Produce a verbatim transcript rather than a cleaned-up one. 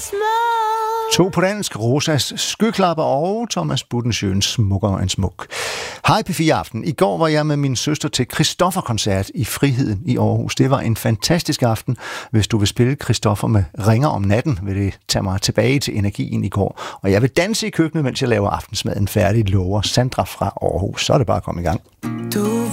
To på dansk, Rosas Skyklapper og Thomas Budensjøens Smukkere end smuk. Hej P fire Aften. I går var jeg med min søster til Christoffer-koncert i Friheden i Aarhus. Det var en fantastisk aften. Hvis du vil spille Christoffer med Ringer om natten, vil det tage mig tilbage til energien i går. Og jeg vil danse i køkkenet, mens jeg laver aftensmaden færdig, lover Sandra fra Aarhus. Så er det bare at komme i gang. Du